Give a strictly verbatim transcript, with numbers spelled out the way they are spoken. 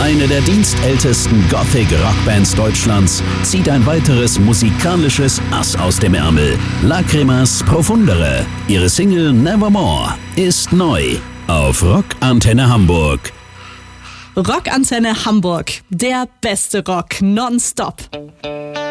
Eine der dienstältesten Gothic-Rockbands Deutschlands zieht ein weiteres musikalisches Ass aus dem Ärmel. Lacrimas Profundere. Ihre Single Nevermore ist neu auf Rock Antenne Hamburg. Rock Antenne Hamburg. Der beste Rock nonstop.